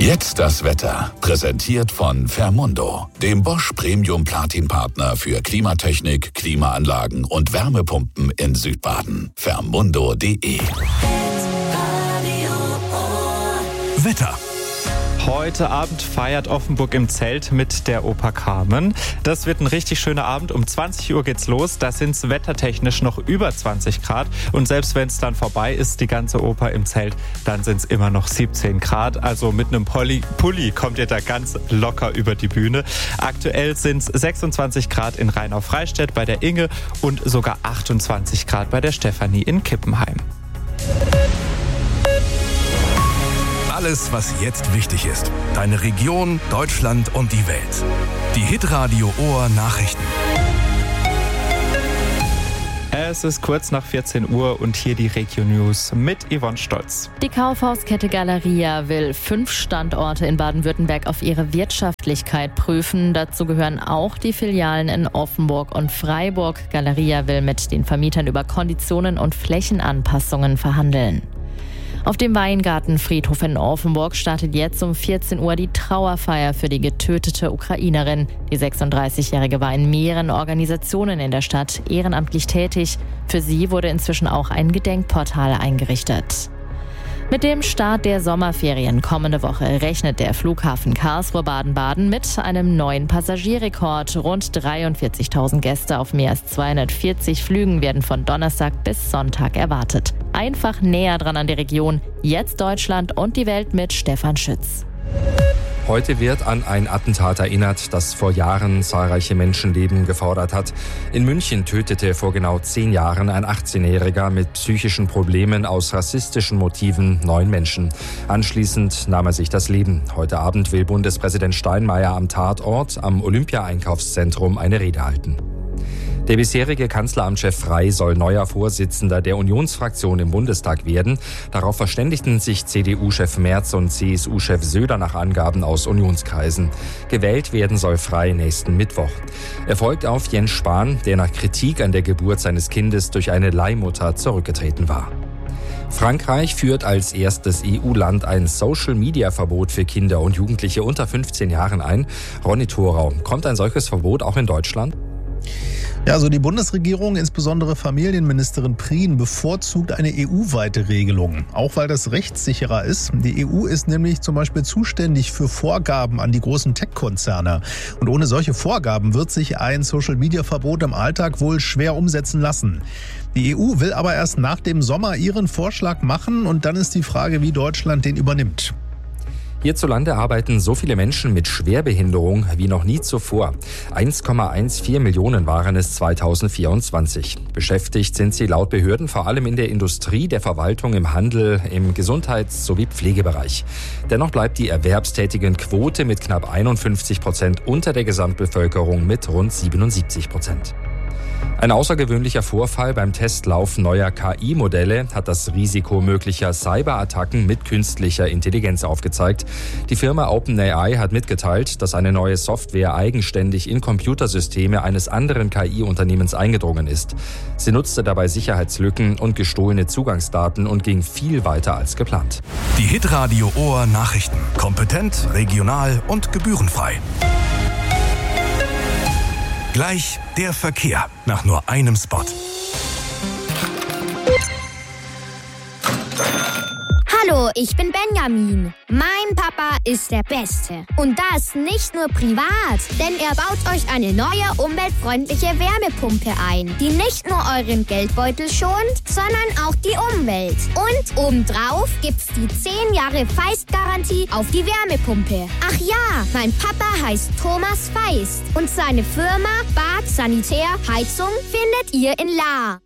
Jetzt das Wetter. Präsentiert von Fermundo, dem Bosch Premium Platin Partner für Klimatechnik, Klimaanlagen und Wärmepumpen in Südbaden. Fermundo.de. Wetter. Heute Abend feiert Offenburg im Zelt mit der Oper Carmen. Das wird ein richtig schöner Abend. Um 20 Uhr geht's los. Da sind es wettertechnisch noch über 20 Grad. Und selbst wenn es dann vorbei ist, die ganze Oper im Zelt, dann sind es immer noch 17 Grad. Also mit einem Pulli kommt ihr da ganz locker über die Bühne. Aktuell sind es 26 Grad in Rheinau-Freistädt bei der Inge und sogar 28 Grad bei der Stefanie in Kippenheim. Alles, was jetzt wichtig ist. Deine Region, Deutschland und die Welt. Die Hitradio Ohr Nachrichten. Es ist kurz nach 14 Uhr und hier die Regio-News mit Yvonne Stolz. Die Kaufhauskette Galeria will 5 Standorte in Baden-Württemberg auf ihre Wirtschaftlichkeit prüfen. Dazu gehören auch die Filialen in Offenburg und Freiburg. Galeria will mit den Vermietern über Konditionen und Flächenanpassungen verhandeln. Auf dem Weingartenfriedhof in Offenburg startet jetzt um 14 Uhr die Trauerfeier für die getötete Ukrainerin. Die 36-Jährige war in mehreren Organisationen in der Stadt ehrenamtlich tätig. Für sie wurde inzwischen auch ein Gedenkportal eingerichtet. Mit dem Start der Sommerferien kommende Woche rechnet der Flughafen Karlsruhe-Baden-Baden mit einem neuen Passagierrekord. Rund 43.000 Gäste auf mehr als 240 Flügen werden von Donnerstag bis Sonntag erwartet. Einfach näher dran an die Region. Jetzt Deutschland und die Welt mit Stefan Schütz. Heute wird an ein Attentat erinnert, das vor Jahren zahlreiche Menschenleben gefordert hat. In München tötete vor genau 10 Jahren ein 18-Jähriger mit psychischen Problemen aus rassistischen Motiven 9 Menschen. Anschließend nahm er sich das Leben. Heute Abend will Bundespräsident Steinmeier am Tatort am Olympia-Einkaufszentrum eine Rede halten. Der bisherige Kanzleramtschef Frey soll neuer Vorsitzender der Unionsfraktion im Bundestag werden. Darauf verständigten sich CDU-Chef Merz und CSU-Chef Söder nach Angaben aus Unionskreisen. Gewählt werden soll Frey nächsten Mittwoch. Er folgt auf Jens Spahn, der nach Kritik an der Geburt seines Kindes durch eine Leihmutter zurückgetreten war. Frankreich führt als erstes EU-Land ein Social-Media-Verbot für Kinder und Jugendliche unter 15 Jahren ein. Ronny Thorau, kommt ein solches Verbot auch in Deutschland? Ja, also die Bundesregierung, insbesondere Familienministerin Prien, bevorzugt eine EU-weite Regelung. Auch weil das rechtssicherer ist. Die EU ist nämlich zum Beispiel zuständig für Vorgaben an die großen Tech-Konzerne. Und ohne solche Vorgaben wird sich ein Social-Media-Verbot im Alltag wohl schwer umsetzen lassen. Die EU will aber erst nach dem Sommer ihren Vorschlag machen und dann ist die Frage, wie Deutschland den übernimmt. Hierzulande arbeiten so viele Menschen mit Schwerbehinderung wie noch nie zuvor. 1,14 Millionen waren es 2024. Beschäftigt sind sie laut Behörden vor allem in der Industrie, der Verwaltung, im Handel, im Gesundheits- sowie Pflegebereich. Dennoch bleibt die erwerbstätigen Quote mit knapp 51% unter der Gesamtbevölkerung mit rund 77%. Ein außergewöhnlicher Vorfall beim Testlauf neuer KI-Modelle hat das Risiko möglicher Cyberattacken mit künstlicher Intelligenz aufgezeigt. Die Firma OpenAI hat mitgeteilt, dass eine neue Software eigenständig in Computersysteme eines anderen KI-Unternehmens eingedrungen ist. Sie nutzte dabei Sicherheitslücken und gestohlene Zugangsdaten und ging viel weiter als geplant. Die Hitradio Ohr Nachrichten. Kompetent, regional und gebührenfrei. Gleich der Verkehr nach nur einem Spot. Hallo, ich bin Benjamin. Mein Papa ist der Beste. Und das nicht nur privat, denn er baut euch eine neue umweltfreundliche Wärmepumpe ein, die nicht nur euren Geldbeutel schont, sondern auch die Umwelt. Und obendrauf gibt's die 10 Jahre Feist-Garantie auf die Wärmepumpe. Ach ja, mein Papa heißt Thomas Feist und seine Firma Bad Sanitär Heizung findet ihr in Lahr.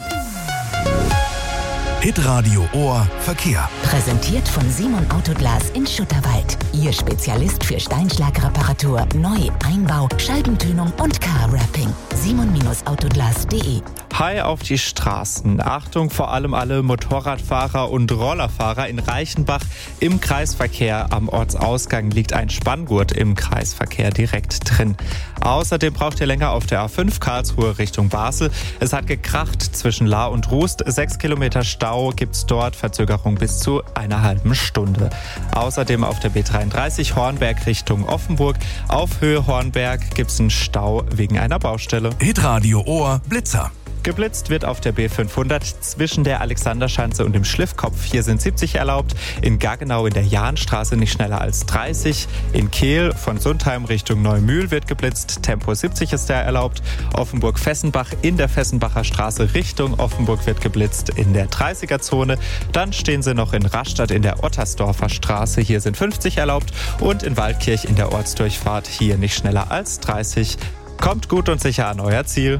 Hitradio Ohr Verkehr. Präsentiert von Simon Autoglas in Schutterwald. Ihr Spezialist für Steinschlagreparatur, Neu-, Einbau, Scheibentönung und Car-Wrapping. simon-autoglas.de. Hi auf die Straßen. Achtung, vor allem alle Motorradfahrer und Rollerfahrer in Reichenbach im Kreisverkehr. Am Ortsausgang liegt ein Spanngurt im Kreisverkehr direkt drin. Außerdem braucht ihr länger auf der A5 Karlsruhe Richtung Basel. Es hat gekracht zwischen Lahr und Rust. 6 Kilometer Stau gibt's dort, Verzögerung bis zu einer halben Stunde. Außerdem auf der B33 Hornberg Richtung Offenburg. Auf Höhe Hornberg gibt es einen Stau wegen einer Baustelle. Hitradio Ohr Blitzer. Geblitzt wird auf der B500 zwischen der Alexanderschanze und dem Schliffkopf. Hier sind 70 erlaubt. In Gaggenau in der Jahnstraße nicht schneller als 30. In Kehl von Sundheim Richtung Neumühl wird geblitzt. Tempo 70 ist da erlaubt. Offenburg-Fessenbach in der Fessenbacher Straße Richtung Offenburg wird geblitzt in der 30er-Zone. Dann stehen sie noch in Rastatt in der Ottersdorfer Straße. Hier sind 50 erlaubt. Und in Waldkirch in der Ortsdurchfahrt hier nicht schneller als 30. Kommt gut und sicher an euer Ziel.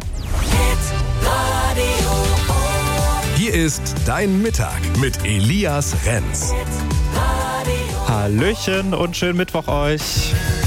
Hier ist dein Mittag mit Elias Renz. Hallöchen und schönen Mittwoch euch.